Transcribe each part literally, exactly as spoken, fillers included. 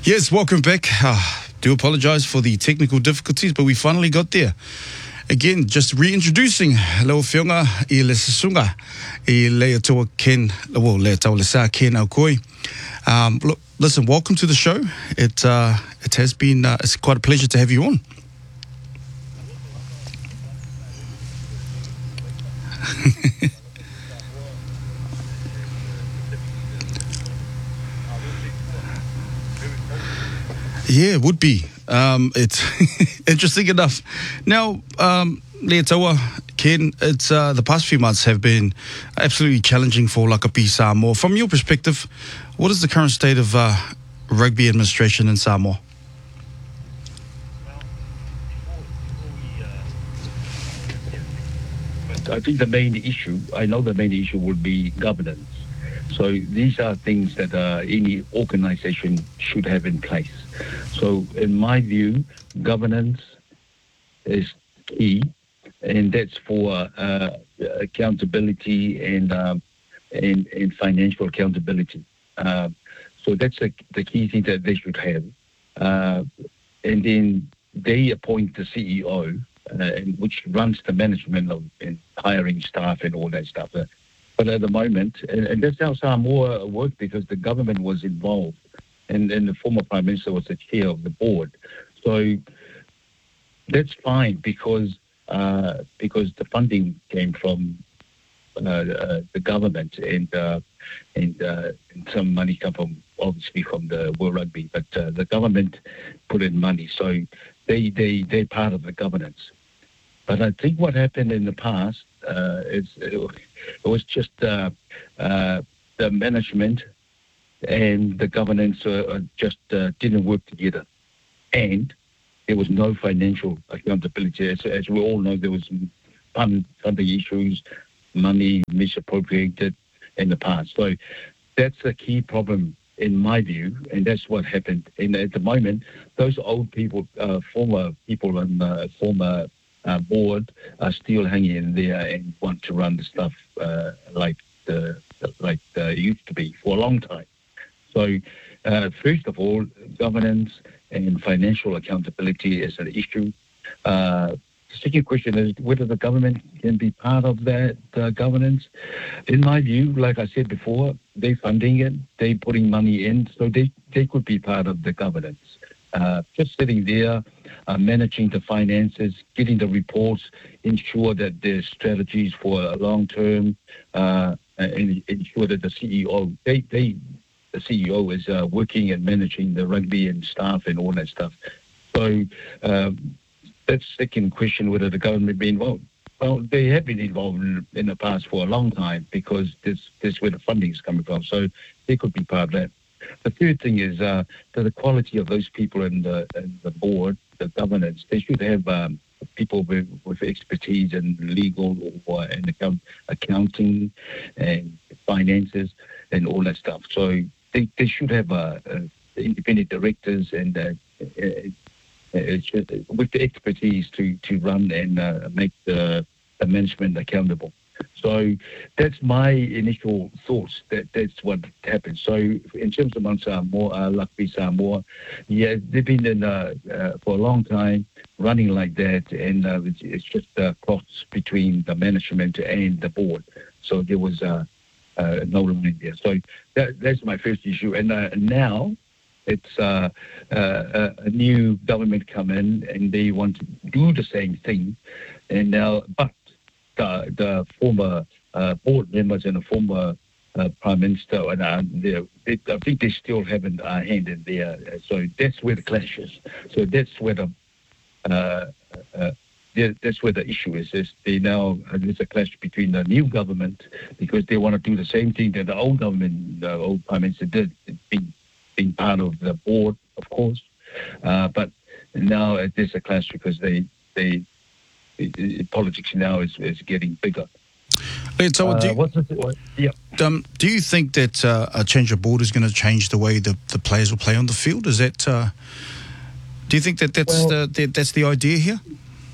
Yes, welcome back. Uh, do apologise for the technical difficulties, but we finally got there. Again, just reintroducing Leo Whiunga I le sasunga I le toa ken, well, le tau le sa ken au koi. Um, look, listen, welcome to the show. It uh, it has been, uh, it's quite a pleasure to have you on. Yeah, it would be. Um, it's interesting enough. Now, um, Lea Taua, Ken, it's, uh, the past few months have been absolutely challenging for Lakapi Samoa. From your perspective, what is the current state of uh, rugby administration in Samoa? I think the main issue, I know the main issue would be governance. So these are things that uh, any organization should have in place. So in my view, governance is key, and that's for uh, accountability and, um, and and financial accountability. Uh, so that's the, the key thing that they should have. Uh, and then they appoint the C E O, uh, which runs the management of and hiring staff and all that stuff. Uh, But at the moment, and, and that's how Samoa worked because the government was involved, and, and the former Prime Minister was the chair of the board. So that's fine because uh, because the funding came from uh, uh, the government, and uh, and, uh, and some money come from obviously from the World Rugby, but uh, the government put in money, so they they they're part of the governance. But I think what happened in the past uh, is it was just uh, uh, the management and the governance uh, just uh, didn't work together, and there was no financial accountability. As, as we all know, there was fund, funding issues, money misappropriated in the past. So that's a key problem in my view, and that's what happened. And at the moment, those old people, uh, former people and uh, former Uh, board are still hanging in there and want to run the stuff uh, like the like uh, it used to be for a long time. So uh, first of all, governance and financial accountability is an issue. Uh, the second question is whether the government can be part of that uh, governance. In my view, like I said before, they're funding it, they're putting money in, so they, they could be part of the governance. Uh, just sitting there, uh, managing the finances, getting the reports, ensure that there's strategies for a long term, uh, and ensure that the C E O, they, they, the C E O is uh, working and managing the rugby and staff and all that stuff. So um, that's the second question, whether the government be involved. Well, they have been involved in, in the past for a long time because this, this is where the funding is coming from. So they could be part of that. The third thing is uh, that the quality of those people in the, in the board, the governance, they should have um, people with, with expertise in legal or in account, accounting and finances and all that stuff. So they, they should have uh, uh, independent directors and uh, uh, should, with the expertise to, to run and uh, make the, the management accountable. So that's my initial thoughts. That that's what happened. So in terms of Mount Samoa, uh, Lakapi Samoa, yeah, they've been in uh, uh, for a long time running like that, and uh, it's, it's just a uh, cross between the management and the board. So there was uh, uh, no line there. So that, that's my first issue. And uh, now it's uh, uh, a new government come in, and they want to do the same thing. And now, but The, the former uh, board members and the former uh, Prime Minister, and uh, they, they, I think they still have a uh, hand in there. So that's where the clash is. So that's where the uh, uh, that's where the issue is. is they now uh, there's a clash between the new government because they want to do the same thing that the old government, the old Prime Minister did, being being part of the board, of course. Uh, but now uh, there's a clash because they they. Politics now is, is getting bigger. So uh, do, you, what's the, yeah. um, do you think that uh, a change of board is going to change the way the, the players will play on the field? Is that? Uh, do you think that that's well, the, the that's the idea here?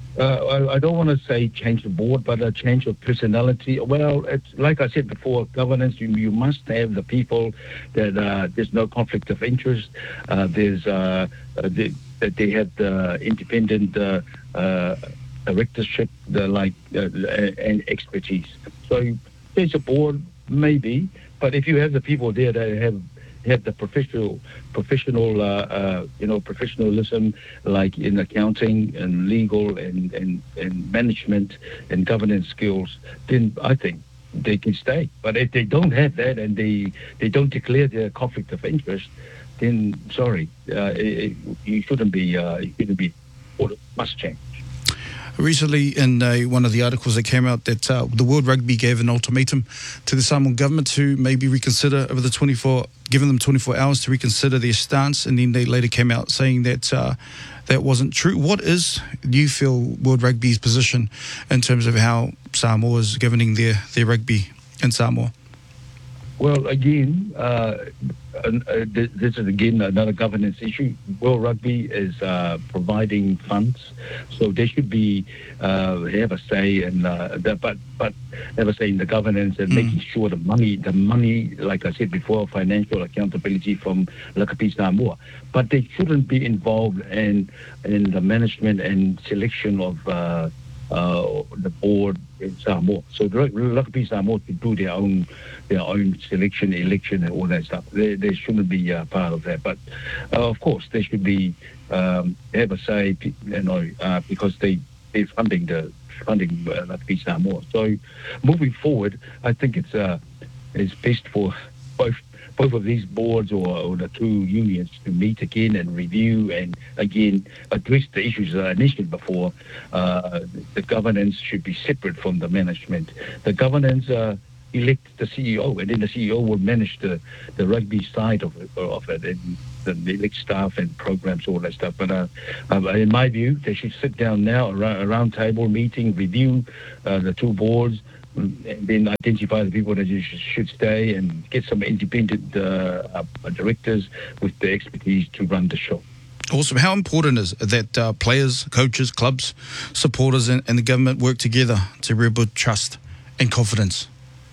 Uh, I, I don't want to say change the board, but a change of personality. Well, it's like I said before, governance. You, you must have the people that uh, there's no conflict of interest. Uh, there's uh, uh, they, that they have the independent uh, uh, directorship, the like uh, and expertise. So there's a board, maybe, but if you have the people there that have have the professional, professional, uh, uh, you know, professionalism, like in accounting and legal and, and, and management and governance skills, then I think they can stay. But if they don't have that and they, they don't declare their conflict of interest, then sorry, uh, it, it, you shouldn't be, uh, you shouldn't be, or must change. Recently, in uh, one of the articles that came out, that uh, the World Rugby gave an ultimatum to the Samoan government to maybe reconsider over the twenty-four, giving them twenty-four hours to reconsider their stance, and then they later came out saying that uh, that wasn't true. What is, do you feel, World Rugby's position in terms of how Samoa is governing their, their rugby in Samoa? Well, again, uh, uh, this is again another governance issue. World Rugby is uh, providing funds, so they should be uh, have a say in uh, the, but but have a say in the governance and mm. making sure the money, the money, like I said before, financial accountability from Lakapi Samoa. But they shouldn't be involved in in the management and selection of uh, uh, the board in Samoa. So Lakapi Samoa to do their own. their own selection, election, and all that stuff. They, they shouldn't be uh, part of that. But, uh, of course, they should be, um, have a say, you know, uh, because they, they're funding the, funding uh, Lakapi Samoa. So, moving forward, I think it's, uh, it's best for both both of these boards or, or the two unions to meet again and review and, again, address the issues that I mentioned before. Uh, the governance should be separate from the management. The governance... Uh, elect the C E O, and then the C E O will manage the, the rugby side of it, of it and the, the elect staff and programs, all that stuff. But uh, uh, in my view, they should sit down now, around a round table meeting, review uh, the two boards, and then identify the people that should stay and get some independent uh, uh, directors with the expertise to run the show. Awesome. How important is it that uh, players, coaches, clubs, supporters, and, and the government work together to rebuild trust and confidence?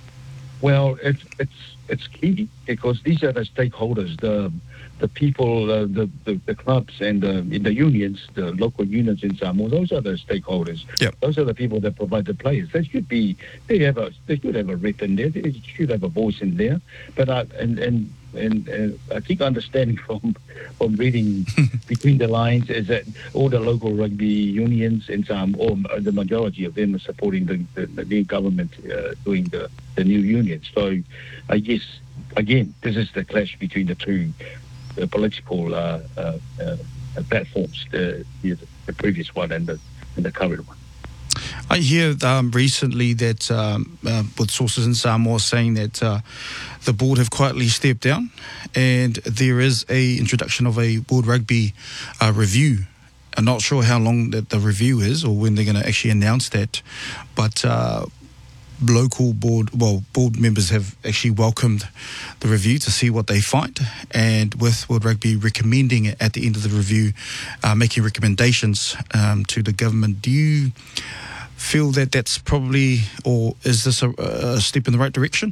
Well, it's it's it's key because these are the stakeholders, the the people, uh, the, the the clubs and the in the unions, the local unions in Samoa. Those are the stakeholders. Yep. Those are the people that provide the players. They should be. They have a. They should have a rep in there. They should have a voice in there. But uh, and and. And uh, I think understanding from from reading between the lines is that all the local rugby unions in some, or the majority of them are supporting the, the, the new government uh, doing the, the new unions. So I guess, again, this is the clash between the two uh, political uh, uh, uh, platforms, the, the, the previous one and the, and the current one. I hear um, recently that um, uh, with sources in Samoa saying that uh, the board have quietly stepped down and there is a introduction of a board rugby uh, review. I'm not sure how long that the review is or when they're going to actually announce that, but uh, local board, well, board members have actually welcomed the review to see what they find, and with World Rugby recommending it at the end of the review, uh, making recommendations um, to the government. Do you feel that that's probably, or is this a, a step in the right direction?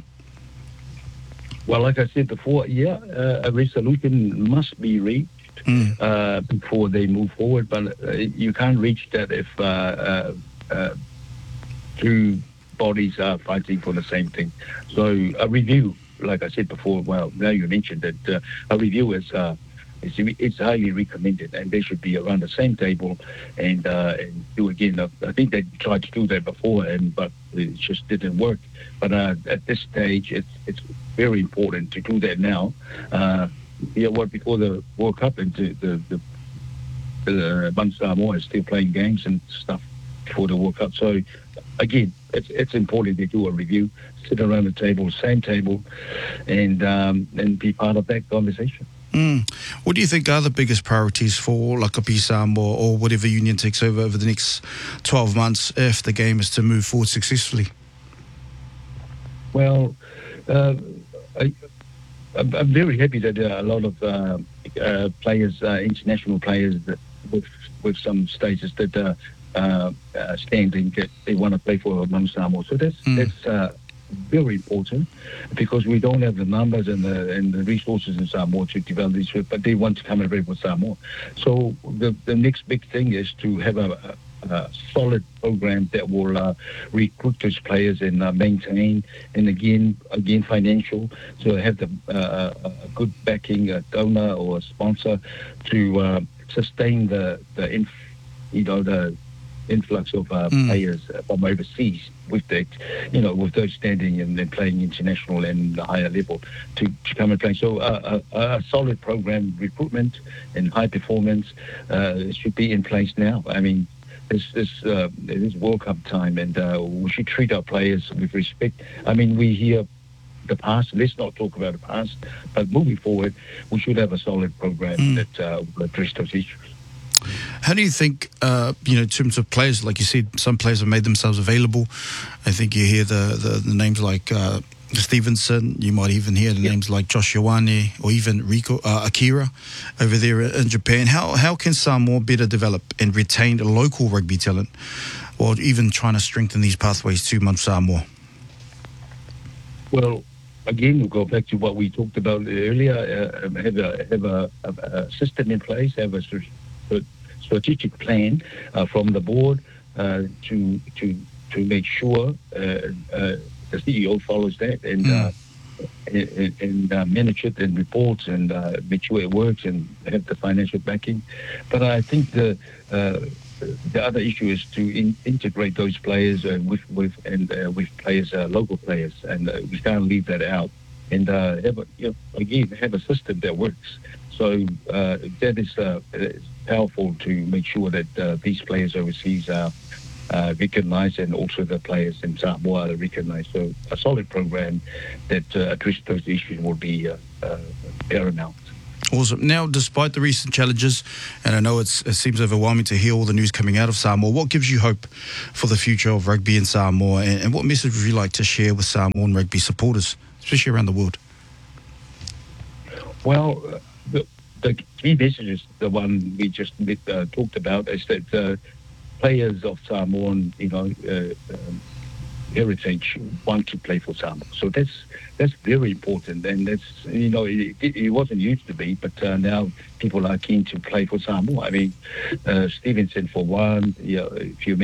Well, like I said before, yeah, uh, a resolution must be reached mm. uh, before they move forward, but uh, you can't reach that if uh, uh, uh, two bodies are fighting for the same thing. So a review, like I said before, well, now you mentioned that uh, a review is uh, it's, it's highly recommended, and they should be around the same table and uh, and do again. I think they tried to do that before, and but it just didn't work. But uh, at this stage, it's it's very important to do that now. Uh, yeah, what before the World Cup, and the the the, the Ban Samoa is still playing games and stuff before the World Cup. So again, it's it's important they do a review, sit around the table, same table, and um, and be part of that conversation. Mm. What do you think are the biggest priorities for Lakapi Samoa or whatever union takes over over the next twelve months if the game is to move forward successfully? Well, uh, I, I'm very happy that there are a lot of uh, uh, players, uh, international players, that with with some status that uh, uh, uh, standing that they want to play for Mount Samoa. So that's Mm. that's uh, very important because we don't have the numbers and the and the resources in Samoa to develop this, but they want to come and play for Samoa. So the the next big thing is to have a, a Uh, solid program that will uh, recruit those players and uh, maintain, and again, again financial. So have the uh, a good backing, a donor or a sponsor to uh, sustain the the inf, you know the influx of uh, Mm. players from overseas with that, you know, with those standing and, and playing international and the higher level to, to come and play. So uh, a, a solid program, recruitment and high performance uh, should be in place now. I mean. This, this, uh, it is World Cup time, and uh, we should treat our players with respect. I mean, we hear the past. Let's not talk about the past, but moving forward, we should have a solid program Mm. that uh, will address those issues. How do you think, uh, you know, in terms of players, like you said, some players have made themselves available. I think you hear the, the, the names like uh, Stevenson, you might even hear the Yep. names like Josh Ioane or even Rico uh, Akira over there in Japan. How how can Samoa better develop and retain local rugby talent while even trying to strengthen these pathways to Mount Samoa? Well, again, we'll go back to what we talked about earlier. Uh, have a have a, a, a system in place, have a str- strategic plan uh, from the board uh, to to to make sure uh, uh, the C E O follows that and Mm. uh, and, and uh, manage it and reports and uh, make sure it works and have the financial backing. But I think the uh, the other issue is to in, integrate those players uh, with with and uh, with players, uh, local players, and uh, we can't leave that out. And uh, have a, you know, again have a system that works. So uh, that is uh, powerful to make sure that uh, these players overseas are uh, recognized and also the players in Samoa are recognized. So a solid program that uh, addresses those issues will be uh, uh, paramount. Awesome. Now, despite the recent challenges, and I know it's, it seems overwhelming to hear all the news coming out of Samoa, what gives you hope for the future of rugby in Samoa, and, and what message would you like to share with Samoan rugby supporters, especially around the world? Well, uh, the, the key message is the one we just uh, talked about, is that uh, players of Samoan, you know, uh, um, heritage want to play for Samoa. So that's that's very important, and that's, you know, it, it wasn't used to be, but uh, now people are keen to play for Samoa. I mean, uh, Stevenson for one, you know, if you